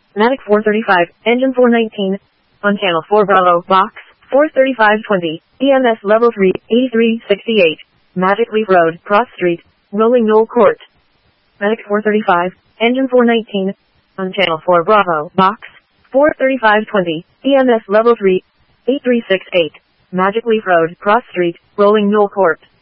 Matic 435, engine 419. On channel 4 Bravo, box 43520, EMS level 3, 8368. Magic Leaf Road, Cross Street, Rolling Knoll Court. Matic 435, engine 419. On channel 4 Bravo, box 43520, EMS level 3, 8368. Magic Leaf Road, Cross Street, Rolling Knoll Court.